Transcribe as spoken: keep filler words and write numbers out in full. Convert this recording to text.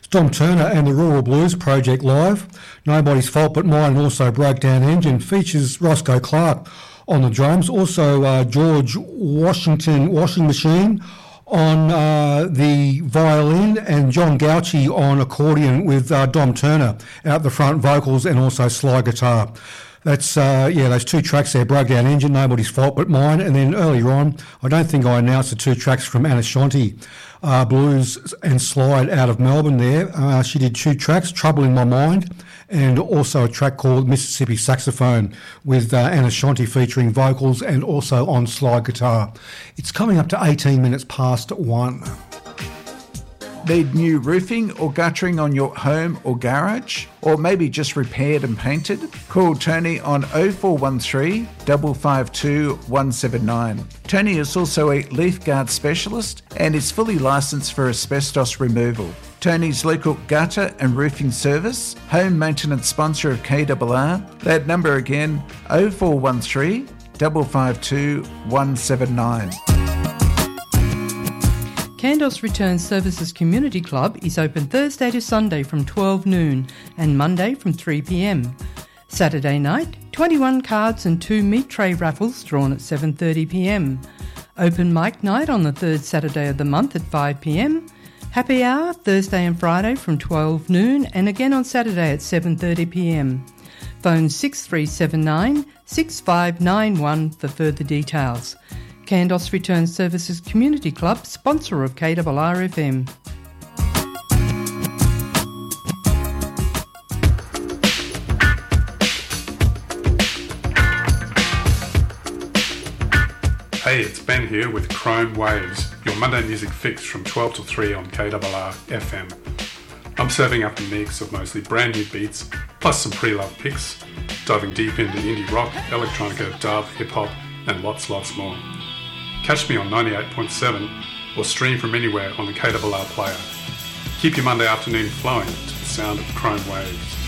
Dom Turner and the Rural Blues Project live. Nobody's Fault But Mine, also Breakdown Engine, features Roscoe Clark on the drums. Also uh, George Washington Washing Machine on uh, the violin, and John Gauchi on accordion with uh, Dom Turner out the front vocals and also slide guitar. That's, uh, yeah, those two tracks there, Breakdown Engine, Nobody's Fault But Mine, and then earlier on, I don't think I announced the two tracks from Anna Shanti, uh, Blues and Slide out of Melbourne there. Uh, she did two tracks, Trouble in My Mind, and also a track called Mississippi Saxophone with uh, Anna Shanti featuring vocals and also on slide guitar. It's coming up to eighteen minutes past one. Need new roofing or guttering on your home or garage? Or maybe just repaired and painted? Call Tony on oh four one three, five five two, one seven nine. Tony is also a leaf guard specialist and is fully licensed for asbestos removal. Tony's local gutter and roofing service, home maintenance sponsor of K R R. That number again, oh four one three, five five two, one seven nine. Kandos Return Services Community Club is open Thursday to Sunday from twelve noon and Monday from three p m. Saturday night, twenty-one cards and two meat tray raffles drawn at seven thirty p m. Open mic night on the third Saturday of the month at five p m. Happy hour Thursday and Friday from twelve noon and again on Saturday at seven thirty p m. Phone six three seven nine, six five nine one for further details. Kandos Return Services Community Club, sponsor of K R R F M. Hey, it's Ben here with Chrome Waves, your Monday music fix from twelve to three on K R R F M. I'm serving up a mix of mostly brand new beats, plus some pre-loved picks, diving deep into indie rock, electronica, dub, hip-hop, and lots, lots more. Catch me on ninety-eight point seven or stream from anywhere on the K R R player. Keep your Monday afternoon flowing to the sound of Chrome Waves.